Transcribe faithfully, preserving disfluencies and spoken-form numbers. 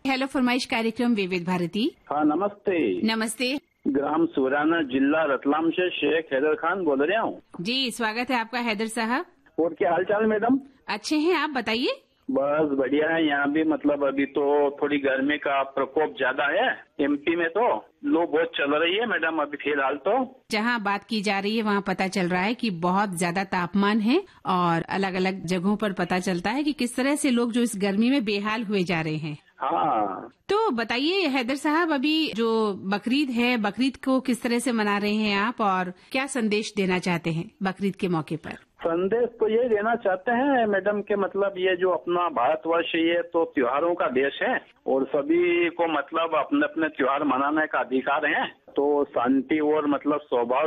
Hello फरमाइश कार्यक्रम विविध भारती। हाँ नमस्ते। नमस्ते। ग्राम सुराना, जिला रतलाम से शेख हैदर खान बोल रहा हूँ। जी स्वागत है आपका हैदर साहब। और क्या हाल चाल मैडम? अच्छे हैं, आप बताइए। बस बढ़िया है। यहाँ भी मतलब अभी तो थोड़ी गर्मी का प्रकोप ज्यादा है। एमपी में तो लू बहुत चल रही है मैडम अभी फिलहाल तो। जहाँ बात की जा रही है वहाँ पता चल रहा है कि बहुत ज्यादा तापमान है और अलग अलग जगहों पर पता चलता है कि किस तरह से लोग जो इस गर्मी में बेहाल हुए जा रहे हैं। हाँ तो बताइए हैदर साहब, अभी जो बकरीद है, बकरीद को किस तरह से मना रहे हैं आप और क्या संदेश देना चाहते हैं बकरीद के मौके पर? संदेश तो ये देना चाहते हैं मैडम के मतलब ये जो अपना भारतवर्ष ये तो त्योहारों का देश है और सभी को मतलब अपने अपने त्योहार मनाने का अधिकार है। तो शांति और मतलब स्वभाव